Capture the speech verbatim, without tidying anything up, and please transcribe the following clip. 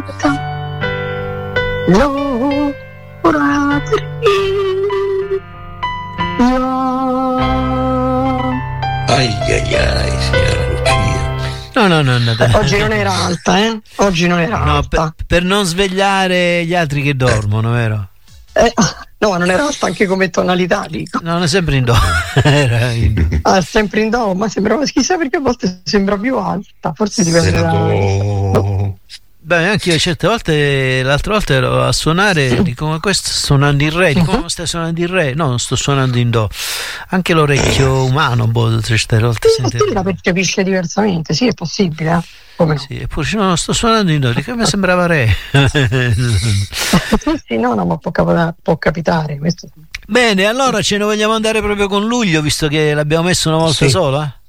alta. L'ora ai ai ai, signora Lucia. No, no, no, no, oggi non era alta, eh? Oggi non era no, alta. Per, per non svegliare gli altri che dormono, vero? Eh, no, non era alta anche come tonalità, dico. No, non è sempre in do. Era in do. Ah, sempre in do, ma sembrava, chissà perché a volte sembra più alta, forse dipende da... No. Beh, anche io certe volte, l'altra volta ero a suonare, dico, ma questo sto suonando in re, dico, ma stai suonando in re? No, non sto suonando in do. Anche l'orecchio umano, boh, certe volte sì, sente... la percepisce diversamente, sì, è possibile, eh? Come sì, eppure no, non sto suonando in do, dico, a me sembrava re. Sì, no, no, ma può, cap- può capitare questo. Bene, allora ce ne vogliamo andare proprio con luglio, visto che l'abbiamo messo una volta sì. sola?